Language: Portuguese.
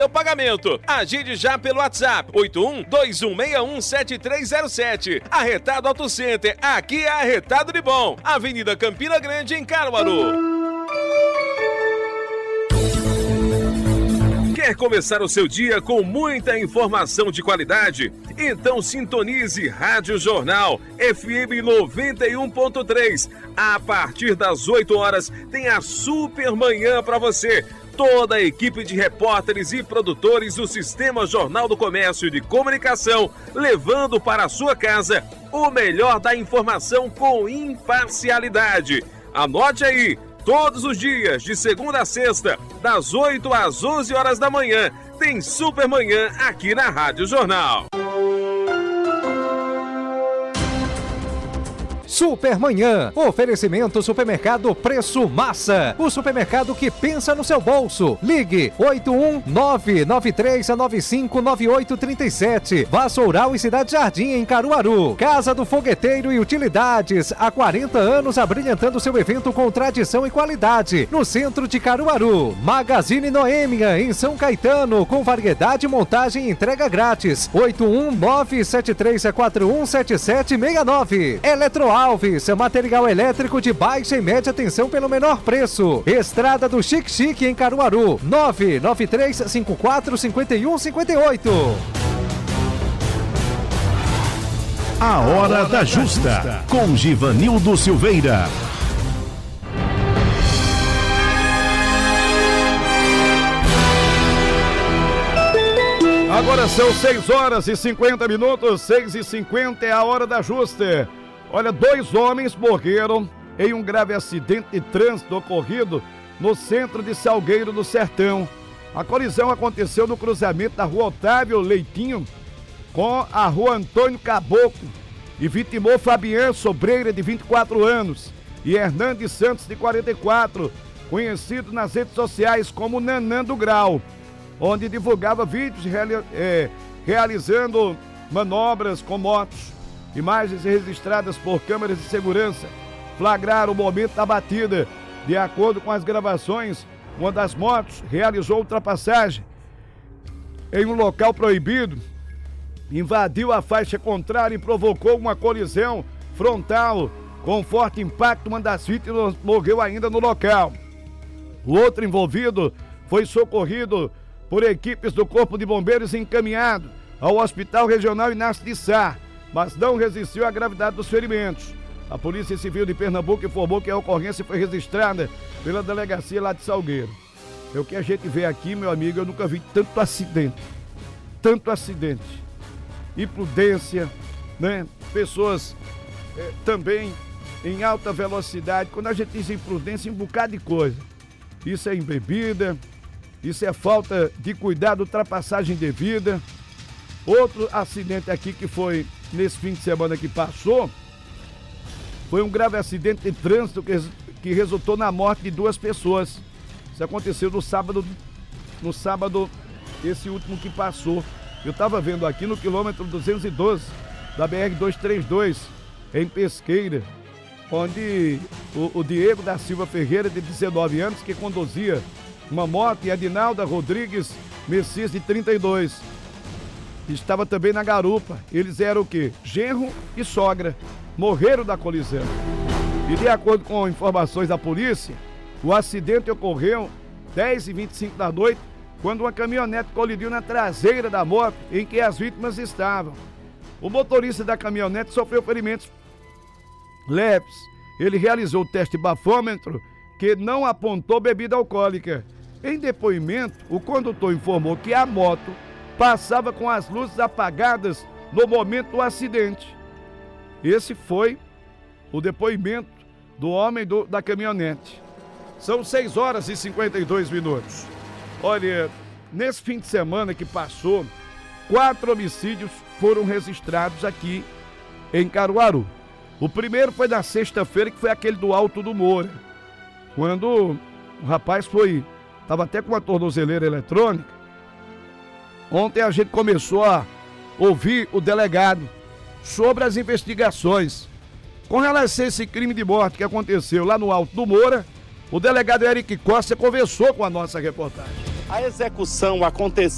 O pagamento. Agende já pelo WhatsApp 81-2161-7307. Arretado Auto Center. Aqui é arretado de bom. Avenida Campina Grande, em Caruaru. Quer começar o seu dia com muita informação de qualidade? Então sintonize Rádio Jornal FM 91.3. A partir das 8 horas tem a Super Manhã para você. Toda a equipe de repórteres e produtores do Sistema Jornal do Comércio e de Comunicação, levando para a sua casa o melhor da informação com imparcialidade. Anote aí, todos os dias, de segunda a sexta, das 8 às 11 horas da manhã, tem Super Manhã aqui na Rádio Jornal. Supermanhã, oferecimento Supermercado Preço Massa, o supermercado que pensa no seu bolso. Ligue 81993959837. Vassoural e Cidade Jardim, em Caruaru. Casa do Fogueteiro e Utilidades, há 40 anos abrilhantando seu evento com tradição e qualidade, no centro de Caruaru. Magazine Noêmia, em São Caetano, com variedade, montagem e entrega grátis. 81973417769. Eletroalves, material elétrico de baixa e média tensão pelo menor preço. Estrada do Chique Chique, em Caruaru. 993545158. A Hora da Justa, com Givanildo Silveira. Agora são 6 horas e 50 minutos, 6h50 é a Hora da Justa. Olha, 2 homens morreram em um grave acidente de trânsito ocorrido no centro de Salgueiro do Sertão. A colisão aconteceu no cruzamento da rua Otávio Leitinho com a rua Antônio Caboclo e vitimou Fabiano Sobreira, de 24 anos, e Hernandes Santos, de 44, conhecido nas redes sociais como Nanã do Grau, onde divulgava vídeos realizando manobras com motos. Imagens registradas por câmeras de segurança flagraram o momento da batida. De acordo com as gravações, uma das motos realizou ultrapassagem em um local proibido, invadiu a faixa contrária e provocou uma colisão frontal. Com forte impacto, uma das vítimas morreu ainda no local. O outro envolvido foi socorrido por equipes do Corpo de Bombeiros e encaminhado ao Hospital Regional Inácio de Sá, mas não resistiu à gravidade dos ferimentos. A Polícia Civil de Pernambuco informou que a ocorrência foi registrada pela delegacia lá de Salgueiro. É o que a gente vê aqui, meu amigo, eu nunca vi tanto acidente. Imprudência, né? Pessoas também em alta velocidade. Quando a gente diz imprudência, um bocado de coisa. Isso é embebida, isso é falta de cuidado, ultrapassagem indevida. Outro acidente aqui que foi nesse fim de semana que passou, foi um grave acidente de trânsito que resultou na morte de 2 pessoas. Isso aconteceu no sábado, esse último que passou. Eu estava vendo aqui no quilômetro 212 da BR-232, em Pesqueira, onde o Diego da Silva Ferreira, de 19 anos, que conduzia uma moto, e a Dinalda Rodrigues Messias, de 32, estava também na garupa. Eles eram o quê? Genro e sogra. Morreram da colisão. E de acordo com informações da polícia, o acidente ocorreu 10h25 da noite, quando uma caminhonete colidiu na traseira da moto em que as vítimas estavam. O motorista da caminhonete sofreu ferimentos leves. Ele realizou o teste bafômetro, que não apontou bebida alcoólica. Em depoimento, o condutor informou que a moto passava com as luzes apagadas no momento do acidente. Esse foi o depoimento do homem da caminhonete. São 6 horas e 52 minutos. Olha, nesse fim de semana que passou, 4 homicídios foram registrados aqui em Caruaru. O primeiro foi na sexta-feira, que foi aquele do Alto do Moura, quando o rapaz estava até com uma tornozeleira eletrônica. Ontem a gente começou a ouvir o delegado sobre as investigações com relação a esse crime de morte que aconteceu lá no Alto do Moura. O delegado Eric Costa conversou com a nossa reportagem. A execução aconteceu